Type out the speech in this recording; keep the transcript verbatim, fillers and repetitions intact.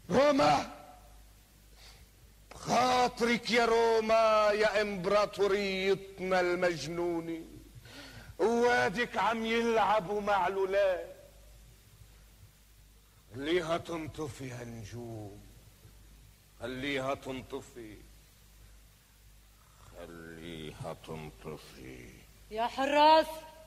روما، خاطرك يا روما يا امبراطوريتنا المجنونة، وادك عم يلعبوا مع الولاد. خليها تنطفي هالنجوم، خليها تنطفي، خليها تنطفي يا حراس.